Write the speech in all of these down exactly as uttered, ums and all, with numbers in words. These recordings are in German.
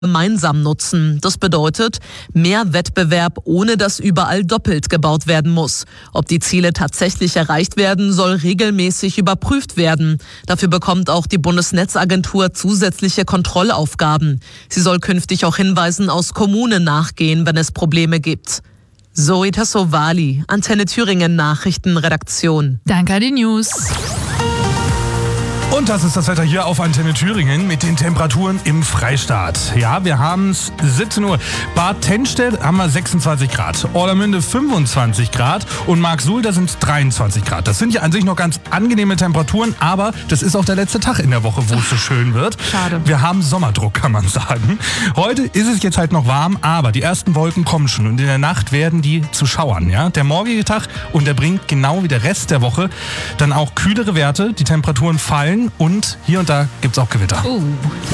gemeinsam nutzen. Das bedeutet mehr Wettbewerb, ohne dass überall doppelt gebaut werden muss. Ob die Ziele tatsächlich erreicht werden, soll regelmäßig überprüft werden. Dafür bekommt auch die Bundesnetzagentur zusätzliche Kontrollaufgaben. Sie soll künftig auch Hinweisen aus Kommunen nachgehen, wenn es Probleme gibt. Zoe Tassovali, Antenne Thüringen Nachrichtenredaktion. Danke an die News. Und das ist das Wetter hier auf Antenne Thüringen mit den Temperaturen im Freistaat. Ja, wir haben es siebzehn Uhr. Bad Tennstedt haben wir sechsundzwanzig Grad, Orlamünde fünfundzwanzig Grad und Marksuhl, sind dreiundzwanzig Grad. Das sind ja an sich noch ganz angenehme Temperaturen, aber das ist auch der letzte Tag in der Woche, wo es so schön wird. Schade. Wir haben Sommerdruck, kann man sagen. Heute ist es jetzt halt noch warm, aber die ersten Wolken kommen schon und in der Nacht werden die zu Schauern. Ja? Der morgige Tag und der bringt genau wie der Rest der Woche dann auch kühlere Werte. Die Temperaturen fallen. Und hier und da gibt es auch Gewitter. Oh.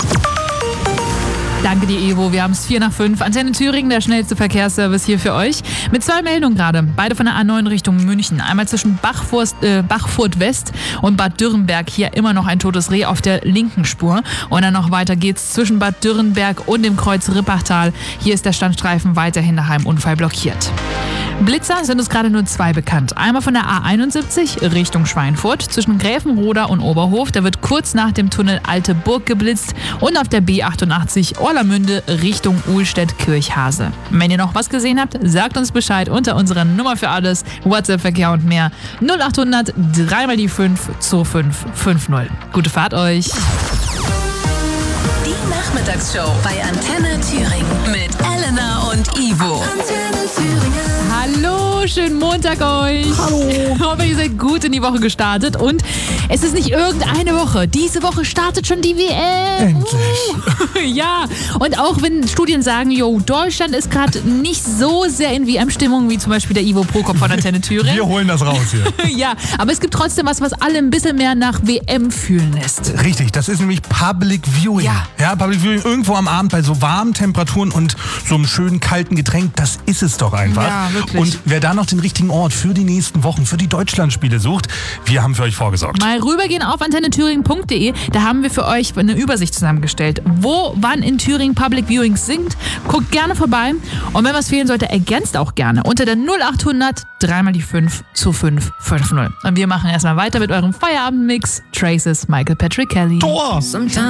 Danke dir, Evo. Wir haben es vier nach fünf. Antenne Thüringen, der schnellste Verkehrsservice hier für euch. Mit zwei Meldungen gerade. Beide von der A neun Richtung München. Einmal zwischen Bachfurt, äh, Bachfurt West und Bad Dürrenberg. Hier immer noch ein totes Reh auf der linken Spur. Und dann noch weiter geht's zwischen Bad Dürrenberg und dem Kreuz Rippachtal. Hier ist der Standstreifen weiterhin nach einem Unfall blockiert. Blitzer sind uns gerade nur zwei bekannt. Einmal von der A einundsiebzig Richtung Schweinfurt zwischen Gräfenroda und Oberhof. Da wird kurz nach dem Tunnel Alte Burg geblitzt. Und auf der B achtundachtzig Orlamünde Richtung Uhlstedt-Kirchhase. Wenn ihr noch was gesehen habt, sagt uns Bescheid unter unserer Nummer für alles, WhatsApp-Verkehr und mehr. null achthundert drei mal die fünf zwei fünf fünf null. Gute Fahrt euch. Die Nachmittagsshow bei Antenne Thüringen mit Elena und Ivo. Antenne Thüringen. Hallo, schönen Montag euch. Hallo. Ich hoffe, ihr seid gut in die Woche gestartet und es ist nicht irgendeine Woche. Diese Woche startet schon die W M. Endlich. Ja, und auch wenn Studien sagen, jo, Deutschland ist gerade nicht so sehr in W M-Stimmung wie zum Beispiel der Ivo Prokop von Antenne Thüringen. Wir holen das raus hier. Ja, aber es gibt trotzdem was, was alle ein bisschen mehr nach W M fühlen lässt. Richtig, das ist nämlich Public Viewing. Ja. Ja, Public Viewing irgendwo am Abend bei so warmen Temperaturen und so einem schönen kalten Getränk, das ist es doch einfach. Ja, wirklich. Und wer da noch den richtigen Ort für die nächsten Wochen, für die Deutschlandspiele sucht, wir haben für euch vorgesorgt. Mal rübergehen auf antenne thüringen punkt de, da haben wir für euch eine Übersicht zusammengestellt, wo, wann in Thüringen Public Viewings sind. Guckt gerne vorbei und wenn was fehlen sollte, ergänzt auch gerne unter der null achthundert drei mal die fünf zu fünf fünf null. Und wir machen erstmal weiter mit eurem Feierabendmix. Traces, Michael Patrick Kelly. Tor!